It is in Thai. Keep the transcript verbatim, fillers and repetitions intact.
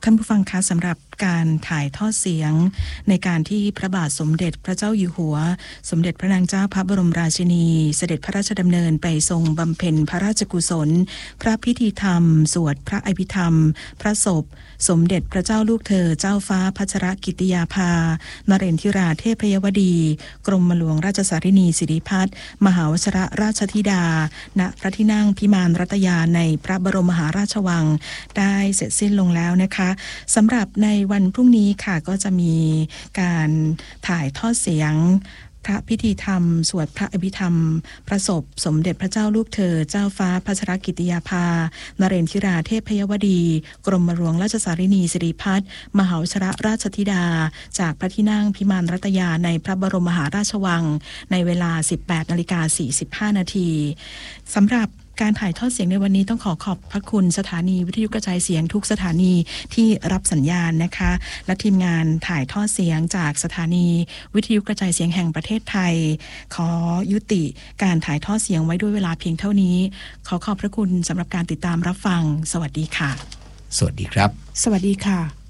ท่านผู้ฟังคะสำหรับการถ่ายทอดเสียงในการที่พระบาทสมเด็จพระเจ้าอยู่หัวสมเด็จพระนางเจ้าพระบรมราชินีเสด็จพระราชดำเนินไปทรงบำเพ็ญพระราชกุศลพระพิธีธรรมสวดพระอภิธรรมพระศพสมเด็จพระเจ้าลูกเธอเจ้าฟ้าพัชรกิติยาภานเรนทิราเทพยวดีกรมหลวงราชสารินีสิริพัฒน์มหาวชรราชธิดาณพระที่นั่งพิมานรัตยาในพระบรมมหาราชวังได้เสร็จสิ้นลงแล้วนะคะสำหรับในวันพรุ่งนี้ค่ะก็จะมีการถ่ายทอดเสียงพระพิธีธรรมสวดพระอภิธรรมพระศพสมเด็จพระเจ้าลูกเธอเจ้าฟ้าพัชรกิติยาภานเรนทิราเทพยวดีกรมหลวงราชสารินีสิริพัฒน์มหาวชรราชธิดาจากพระที่นั่งพิมานรัตยาในพระบรมมหาราชวังในเวลา สิบแปดนาฬิกาสี่สิบห้านาทีสำหรับการถ่ายทอดเสียงในวันนี้ต้องขอขอบพระคุณสถานีวิทยุกระจายเสียงทุกสถานีที่รับสัญญาณนะคะและทีมงานถ่ายทอดเสียงจากสถานีวิทยุกระจายเสียงแห่งประเทศไทยขอยุติการถ่ายทอดเสียงไว้ด้วยเวลาเพียงเท่านี้ขอขอบพระคุณสำหรับการติดตามรับฟังสวัสดีค่ะสวัสดีครับสวัสดีค่ะ